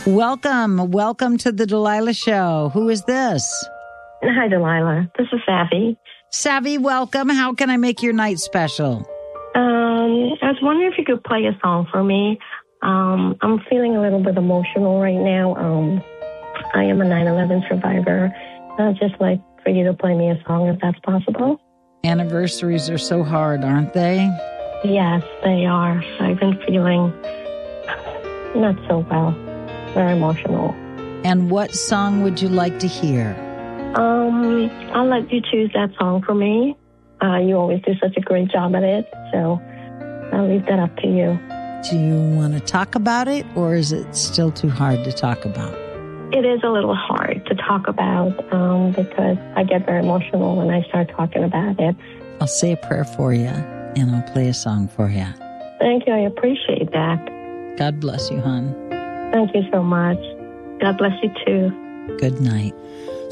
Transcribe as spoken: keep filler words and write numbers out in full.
Welcome. Welcome to the Delilah Show. Who is this? Hi, Delilah. This is Savvy. Savvy, welcome. How can I make your night special? Um, I was wondering if you could play a song for me. Um, I'm feeling a little bit emotional right now. Um, I am a nine eleven survivor. I'd just like for you to play me a song if that's possible. Anniversaries are so hard, aren't they? Yes, they are. I've been feeling not so well. Very emotional. And what song would you like to hear? Um, I'll let you choose that song for me. Uh, you always do such a great job at it, so I'll leave that up to you. Do you want to talk about it, or is it still too hard to talk about? It is a little hard to talk about um, because I get very emotional when I start talking about it. I'll say a prayer for you, and I'll play a song for you. Thank you. I appreciate that. God bless you, hon. Thank you so much. God bless you, too. Good night.